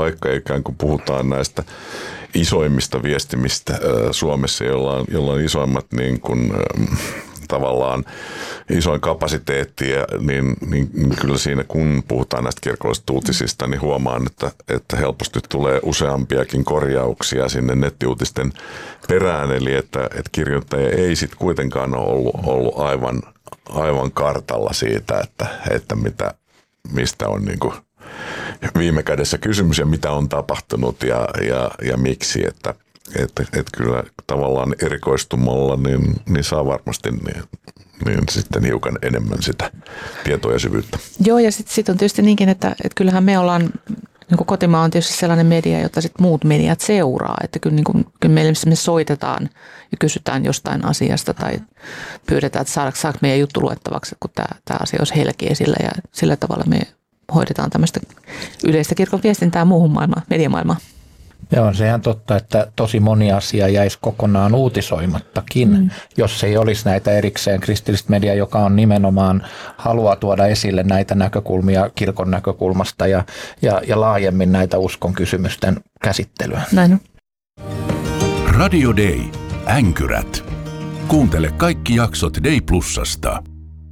vaikka ikään kuin puhutaan näistä isoimmista viestimistä Suomessa, jolla on isoimmat niin kuin, tavallaan isoin kapasiteetti, niin kyllä siinä kun puhutaan näistä kirkollisista uutisista, niin huomaan, että helposti tulee useampiakin korjauksia sinne nettiuutisten perään, eli että kirjoittaja ei sitten kuitenkaan ole ollut aivan kartalla siitä, että mistä on niin kuin viime kädessä kysymys ja mitä on tapahtunut ja miksi, että kyllä tavallaan erikoistumalla niin saa varmasti niin sitten hiukan enemmän sitä tietoa ja syvyyttä. Joo, ja sitten on tietysti niinkin, että kyllähän me ollaan, niin kuin kotimaa on tietysti sellainen media, jota sitten muut mediat seuraa, että kyllä meille me soitetaan ja kysytään jostain asiasta tai pyydetään, että saako meidän juttu luettavaksi, kun tämä asia olisi heilläkin esillä ja sillä tavalla me hoidetaan tämmöistä yleistä kirkon viestintää muuhun maailmaan, mediamaailmaan. Joo, se on totta, että tosi moni asia jäisi kokonaan uutisoimattakin, jos ei olisi näitä erikseen kristillistä mediaa, joka on nimenomaan haluaa tuoda esille näitä näkökulmia kirkon näkökulmasta ja laajemmin näitä uskon kysymysten käsittelyä. Näin on. Radio Day. Änkyrät. Kuuntele kaikki jaksot Day Plusasta.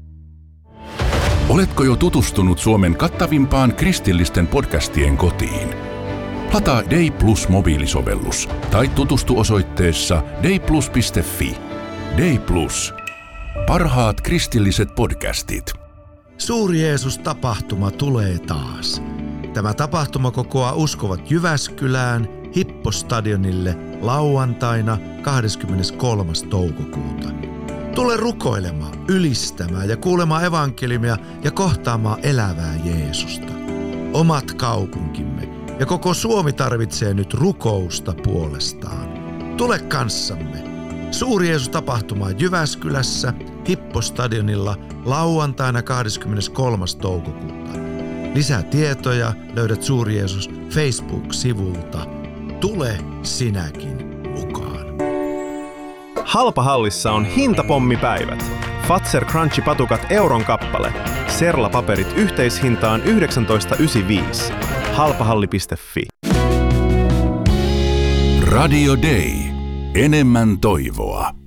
Oletko jo tutustunut Suomen kattavimpaan kristillisten podcastien kotiin? Lataa Day Plus mobiilisovellus tai tutustu osoitteessa dayplus.fi. Day Plus. Parhaat kristilliset podcastit. Suuri Jeesus-tapahtuma tulee taas. Tämä tapahtuma kokoaa uskovat Jyväskylään Hippostadionille lauantaina 23. toukokuuta. Tule rukoilemaan, ylistämään ja kuulemaan evankeliumia ja kohtaamaan elävää Jeesusta. Omat kaupunkimme ja koko Suomi tarvitsee nyt rukousta puolestaan. Tule kanssamme. Suuri Jeesus-tapahtuma Jyväskylässä Hippostadionilla lauantaina 23. toukokuuta. Lisää tietoja löydät Suuri Jeesus Facebook-sivulta. Tule sinäkin mukaan. Halpahallissa on hintapommipäivät. Fazer Crunchy-patukat euron kappale. Serla-paperit yhteishintaan 19,95. Halpahalli.fi. Radio Day. Enemmän toivoa.